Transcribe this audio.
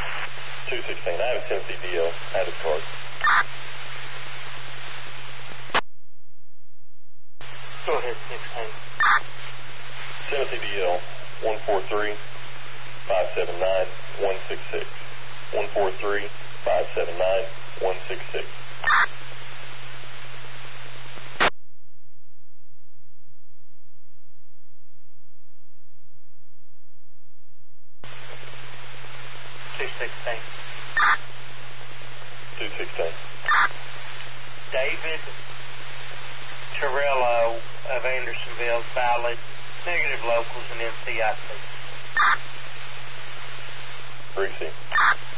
216, I have a Tennessee DL. I have his card. Go ahead, 16. Tennessee DL 143 579 166. 143 579 166. David Torello of Andersonville, valid, negative locals and NCIC. Greasy.